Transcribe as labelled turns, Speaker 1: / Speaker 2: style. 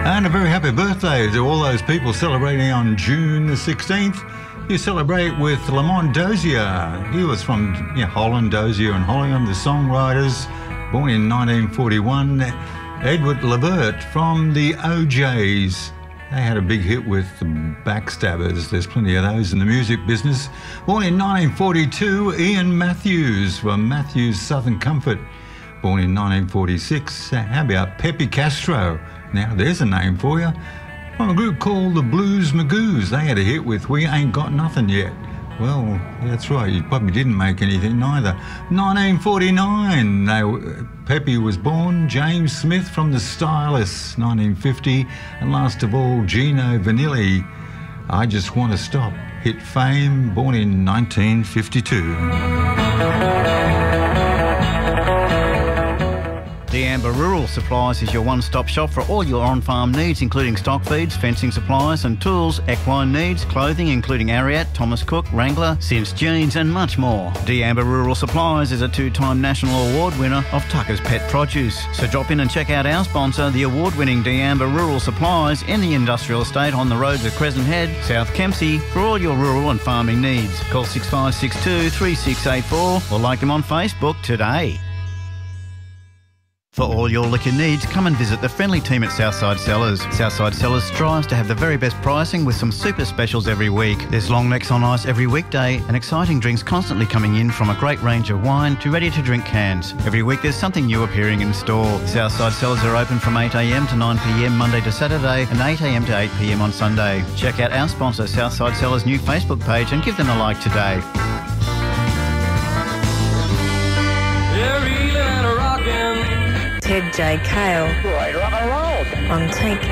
Speaker 1: And a very happy birthday to all those people celebrating on June the 16th. You celebrate with Lamont Dozier. He was from Holland, Dozier and Hollingham, the songwriters, born in 1941. Edward Levert from the OJs. They had a big hit with the Backstabbers. There's plenty of those in the music business. Born in 1942, Ian Matthews from Matthews Southern Comfort. Born in 1946. How about Pepe Castro? Now, there's a name for you. From a group called the Blues Magoos. They had a hit with We Ain't Got Nothing Yet. Well, that's right, you probably didn't make anything neither. 1949, Pepe was born. James Smith from the Stylists, 1950. And last of all, Gino Vanilli, I Just Want to Stop. Hit fame, born in 1952.
Speaker 2: D'Amber Rural Supplies is your one-stop shop for all your on-farm needs, including stock feeds, fencing supplies and tools, equine needs, clothing including Ariat, Thomas Cook, Wrangler, Sims Jeans and much more. D'Amber Rural Supplies is a two-time national award winner of Tucker's Pet Produce. So drop in and check out our sponsor, the award-winning D'Amber Rural Supplies in the industrial estate on the roads of Crescent Head, South Kempsey for all your rural and farming needs. Call 6562 3684 or like them on Facebook today. For all your liquor needs, come and visit the friendly team at Southside Cellars. Southside Cellars strives to have the very best pricing with some super specials every week. There's long necks on ice every weekday and exciting drinks constantly coming in, from a great range of wine to ready-to-drink cans. Every week there's something new appearing in store. Southside Cellars are open from 8am to 9pm Monday to Saturday and 8am to 8pm on Sunday. Check out our sponsor Southside Cellars' new Facebook page and give them a like today.
Speaker 3: Ted J. Cale on Take